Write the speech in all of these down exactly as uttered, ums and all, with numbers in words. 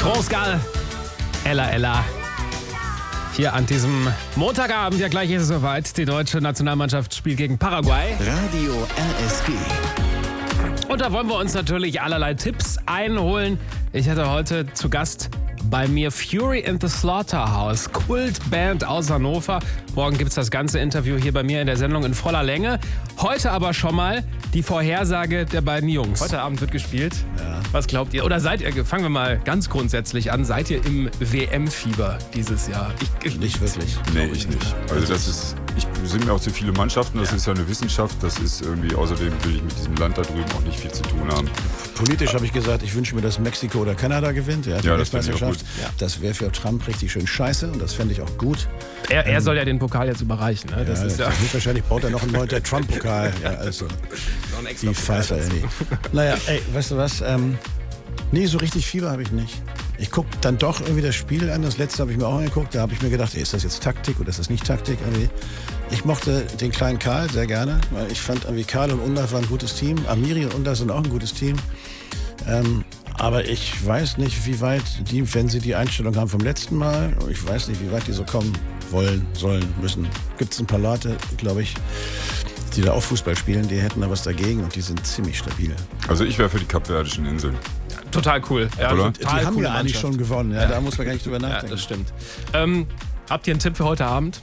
France Gall, Ella Ella. Hier an diesem Montagabend, ja gleich ist es soweit, die deutsche Nationalmannschaft spielt gegen Paraguay. Radio R S G. Und da wollen wir uns natürlich allerlei Tipps einholen. Ich hatte heute zu Gast bei mir Fury in the Slaughterhouse, Kultband aus Hannover. Morgen gibt es das ganze Interview hier bei mir in der Sendung in voller Länge. Heute aber schon mal die Vorhersage der beiden Jungs. Heute Abend wird gespielt. Ja. Was glaubt ihr? Oder seid ihr, fangen wir mal ganz grundsätzlich an, seid ihr im W M-Fieber dieses Jahr? Ich, ich, nicht wirklich. Nee, ich nicht. Also das ist, ich sind mir auch zu viele Mannschaften, das ja. ist ja eine Wissenschaft, das ist irgendwie, außerdem will ich mit diesem Land da drüben auch nicht viel zu tun haben. Politisch habe ich gesagt, ich wünsche mir, dass Mexiko oder Kanada gewinnt, ja, die ja, Weltmeisterschaft. Das, ja. das wäre für Trump richtig schön scheiße und das fände ich auch gut. Er, er ähm, soll ja den Pokal jetzt überreichen. Ne? Das ja, ist ja wahrscheinlich baut er noch einen neuen Trump-Pokal. Ja, also, die Pfeife, ey. Naja, ey, weißt du was? Ähm, nee, so richtig Fieber habe ich nicht. Ich gucke dann doch irgendwie das Spiel an. Das letzte habe ich mir auch angeguckt. Da habe ich mir gedacht, ey, ist das jetzt Taktik oder ist das nicht Taktik? Irgendwie. Ich mochte den kleinen Karl sehr gerne, weil ich fand, irgendwie Karl und Unda waren ein gutes Team. Amiri und Unda sind auch ein gutes Team. Ähm, aber ich weiß nicht, wie weit die, wenn sie die Einstellung haben vom letzten Mal, ich weiß nicht, wie weit die so kommen wollen, sollen, müssen. Gibt es ein paar Leute, glaube ich, die da auch Fußball spielen, die hätten da was dagegen und die sind ziemlich stabil. Also ich wäre für die Kapverdischen Inseln. Total cool. Ja, Oder? Total die haben coole ja eigentlich Mannschaft. schon gewonnen, ja, ja. da muss man gar nicht drüber nachdenken. Ja, das stimmt. Ähm, habt ihr einen Tipp für heute Abend?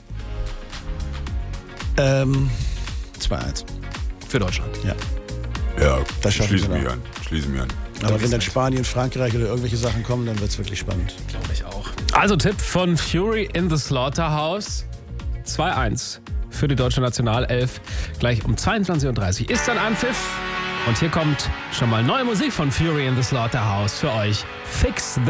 Ähm, zwei eins. Für Deutschland? Ja. Ja, das schaffen schließen wir wir an. Schließen wir an. Aber wenn dann Spanien, Frankreich oder irgendwelche Sachen kommen, dann wird es wirklich spannend. Glaube ich auch. Also Tipp von Fury in the Slaughterhouse. zwei eins für die deutsche Nationalelf. Gleich um zweiundzwanzig Uhr dreißig ist dann Anpfiff. Und hier kommt schon mal neue Musik von Fury in the Slaughterhouse für euch. Fix the